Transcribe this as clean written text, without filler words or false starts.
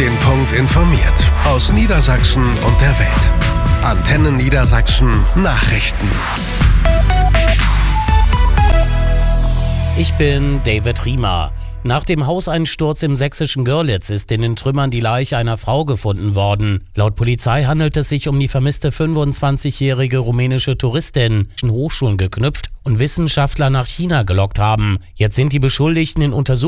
den Punkt informiert. Aus Niedersachsen und der Welt. Antenne Niedersachsen Nachrichten. Ich bin David Riemer. Nach dem Hauseinsturz im sächsischen Görlitz ist in den Trümmern die Leiche einer Frau gefunden worden. Laut Polizei handelt es sich um die vermisste 25-jährige rumänische Touristin, die Hochschulen geknüpft und Wissenschaftler nach China gelockt haben. Jetzt sind die Beschuldigten in Untersuchungshaft.